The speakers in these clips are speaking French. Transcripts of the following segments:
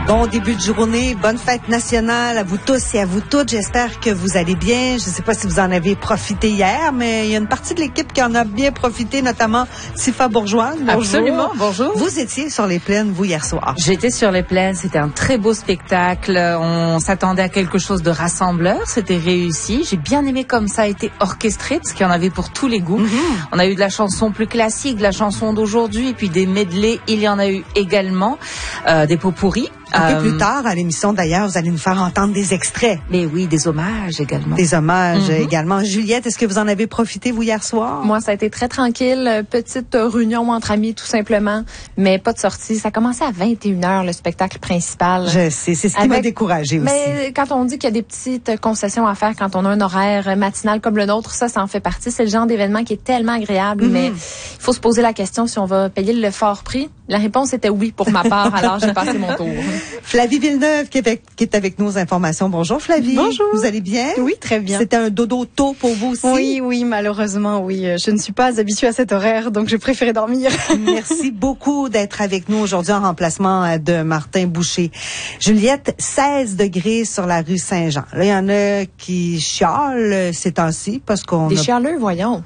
Bon début de journée, bonne fête nationale à vous tous et à vous toutes. J'espère que vous allez bien. Je ne sais pas si vous en avez profité hier, mais il y a une partie de l'équipe qui en a bien profité, notamment Tifa Bourgeois. Bonjour. Absolument, bonjour. Vous étiez sur les plaines, vous, hier soir. J'étais sur les plaines, c'était un très beau spectacle. On s'attendait à quelque chose de rassembleur, c'était réussi. J'ai bien aimé comme ça a été orchestré, parce qu'il y en avait pour tous les goûts. On a eu de la chanson plus classique, de la chanson d'aujourd'hui, et puis des medleys, il y en a eu également, des pot-pourris. Un peu plus tard, à l'émission d'ailleurs, vous allez nous faire entendre des extraits. Mais oui, des hommages également. Des hommages également. Juliette, est-ce que vous en avez profité, vous, hier soir? Moi, ça a été très tranquille. Petite réunion entre amis, tout simplement. Mais pas de sortie. Ça a commencé à 21h, le spectacle principal. Je sais, c'est ce qui m'a découragée aussi. Mais quand on dit qu'il y a des petites concessions à faire quand on a un horaire matinal comme le nôtre, ça en fait partie. C'est le genre d'événement qui est tellement agréable. Mais il faut se poser la question si on va payer le fort prix. La réponse était oui pour ma part, alors j'ai passé mon tour. Flavie Villeneuve qui est avec nous aux informations. Bonjour Flavie. Bonjour. Vous allez bien? Oui, très bien. C'était un dodo tôt pour vous aussi? Oui, malheureusement, oui. Je ne suis pas habituée à cet horaire, donc j'ai préféré dormir. Merci beaucoup d'être avec nous aujourd'hui en remplacement de Martin Boucher. Juliette, 16 degrés sur la rue Saint-Jean. Là, il y en a qui chialent ces temps-ci parce qu'on Des chialeux, voyons.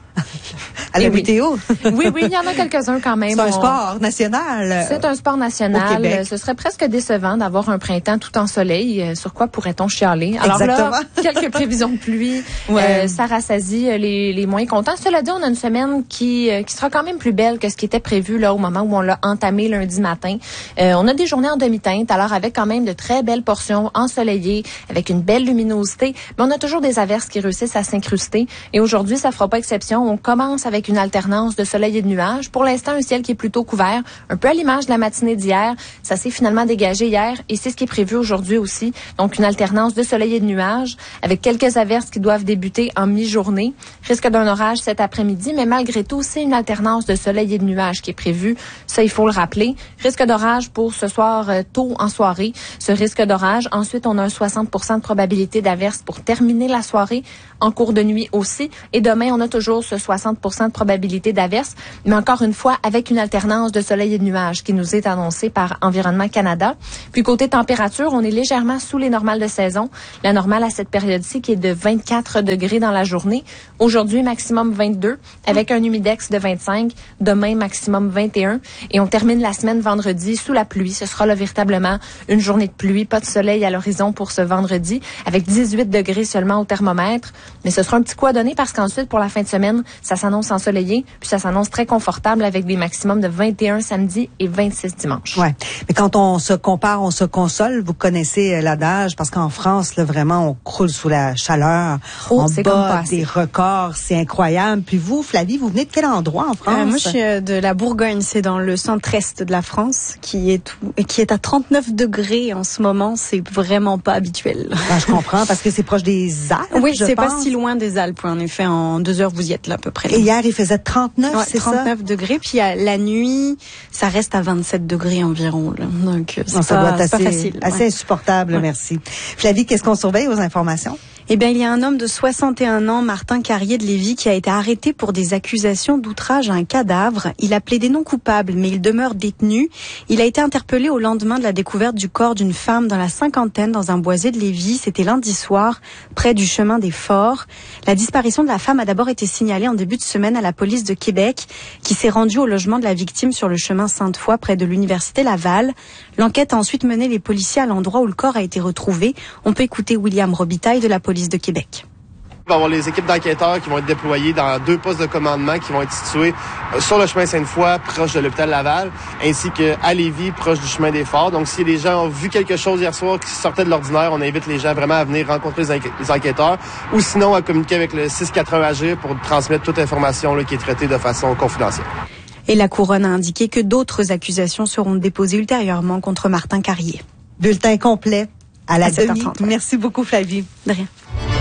À la météo? Oui, il y en a quelques-uns quand même. C'est un sport national. C'est un sport national. Au Québec. Ce serait presque décevant d'avoir un printemps tout en soleil. Sur quoi pourrait-on chialer? Alors exactement. là, quelques prévisions de pluie. Ça rassasie les moins contents. Cela dit, on a une semaine qui sera quand même plus belle que ce qui était prévu là au moment où on l'a entamé lundi matin. On a des journées en demi-teinte, alors avec quand même de très belles portions ensoleillées, avec une belle luminosité. Mais on a toujours des averses qui réussissent à s'incruster. Et aujourd'hui, ça fera pas exception. On commence avec une alternance de soleil et de nuages. Pour l'instant, un ciel qui est plutôt couvert, un peu à l'image de la matinée d'hier. Ça s'est finalement dégagé hier et c'est ce qui est prévu aujourd'hui aussi. Donc, une alternance de soleil et de nuages avec quelques averses qui doivent débuter en mi-journée. Risque d'un orage cet après-midi, mais malgré tout, c'est une alternance de soleil et de nuages qui est prévue. Ça, il faut le rappeler. Risque d'orage pour ce soir tôt en soirée. Ce risque d'orage. Ensuite, on a un 60% de probabilité d'averse pour terminer la soirée en cours de nuit aussi. Et demain, on a toujours ce 60% de probabilité d'averse, mais encore une fois, avec une alternance de soleil et de nuages qui nous est annoncée par Environnement Canada. Puis côté température, on est légèrement sous les normales de saison. La normale à cette période-ci qui est de 24 degrés dans la journée. Aujourd'hui, maximum 22, avec un humidex de 25. Demain, maximum 21. Et on termine la semaine vendredi sous la pluie. Ce sera là véritablement une journée de pluie, pas de soleil à l'horizon pour ce vendredi, avec 18 degrés seulement au thermomètre. Mais ce sera un petit coup à donner parce qu'ensuite, pour la fin de semaine, ça s'annonce ensoleillé, puis ça s'annonce très confortable avec des maximums de 21 samedi et 26 dimanche. Ouais. Mais quand on se compare, on se console. Vous connaissez l'adage parce qu'en France, là, vraiment, on croule sous la chaleur. On bat des records. C'est incroyable. Puis vous, Flavie, vous venez de quel endroit en France? Moi, je suis de la Bourgogne. C'est dans le centre-est de la France qui est à 39 degrés en ce moment. C'est vraiment pas habituel. Ben, je comprends parce que c'est proche des Alpes. Oui, c'est pas si loin des Alpes. En effet, en 2 heures, vous y êtes là à peu près. Et hier, il faisait 39, c'est 39 ça? Degrés. Puis la nuit, ça reste à 27 degrés environ. Là. Donc, ça doit être pas facile. Assez insupportable, merci. Flavie, qu'est-ce qu'on surveille aux informations? Eh bien, il y a un homme de 61 ans, Martin Carrier de Lévis, qui a été arrêté pour des accusations d'outrage à un cadavre. Il a plaidé non coupable, mais il demeure détenu. Il a été interpellé au lendemain de la découverte du corps d'une femme dans la cinquantaine dans un boisé de Lévis. C'était lundi soir, près du chemin des Forts. La disparition de la femme a d'abord été signalée en début de semaine à la police de Québec, qui s'est rendue au logement de la victime sur le chemin Sainte-Foy, près de l'université Laval. L'enquête a ensuite mené les policiers à l'endroit où le corps a été retrouvé. On peut écouter William Robitaille de la police de Québec. Il va y avoir les équipes d'enquêteurs qui vont être déployées dans 2 postes de commandement qui vont être situés sur le chemin Sainte-Foy, proche de l'hôpital Laval, ainsi qu'à Lévis, proche du chemin des Forts. Donc, si les gens ont vu quelque chose hier soir qui sortait de l'ordinaire, on invite les gens vraiment à venir rencontrer les enquêteurs ou sinon à communiquer avec le 680 Agir pour transmettre toute information là, qui est traitée de façon confidentielle. Et la Couronne a indiqué que d'autres accusations seront déposées ultérieurement contre Martin Carrier. Bulletin complet à la demi. 7h30. Merci beaucoup, Flavie. De rien.